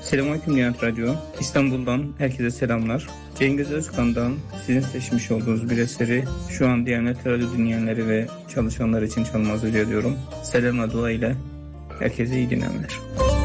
Selamünaleyküm Nihat Radyo. İstanbul'dan herkese selamlar. Cengiz Özkan'dan sizin seçmiş olduğunuz bir eseri şu an Diyanet Radyo dinleyenleri ve çalışanlar için çalmanızı rica ediyorum. Selam ve dua ile herkese iyi dinlemeler.